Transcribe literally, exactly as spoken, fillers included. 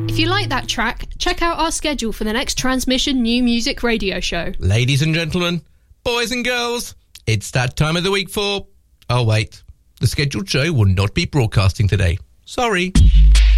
If you like that track, check out our schedule for the next Transmission New Music Radio show. Ladies and gentlemen, boys and girls, it's that time of the week for... Oh, wait. The scheduled show will not be broadcasting today. Sorry.